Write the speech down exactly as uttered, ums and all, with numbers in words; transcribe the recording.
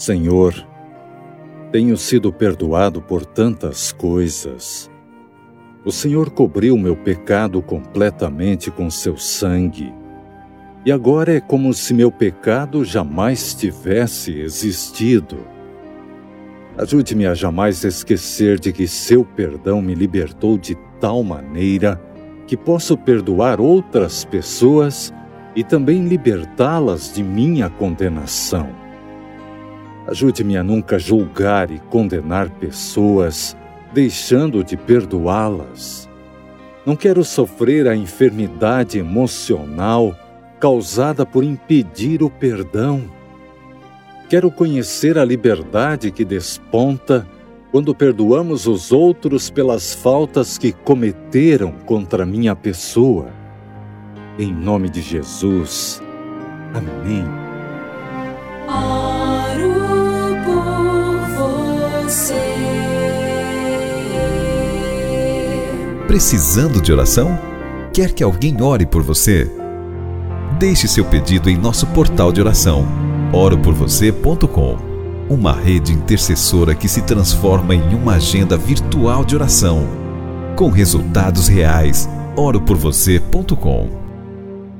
Senhor, tenho sido perdoado por tantas coisas. O Senhor cobriu meu pecado completamente com seu sangue. E agora é como se meu pecado jamais tivesse existido. Ajude-me a jamais esquecer de que seu perdão me libertou de tal maneira que posso perdoar outras pessoas e também libertá-las de minha condenação. Ajude-me a nunca julgar e condenar pessoas, deixando de perdoá-las. Não quero sofrer a enfermidade emocional causada por impedir o perdão. Quero conhecer a liberdade que desponta quando perdoamos os outros pelas faltas que cometeram contra minha pessoa. Em nome de Jesus. Amém. Oro por você. Precisando de oração? Quer que alguém ore por você? Deixe seu pedido em nosso portal de oração, oro por você ponto com. Uma rede intercessora que se transforma em uma agenda virtual de oração, com resultados reais. oro por você ponto com.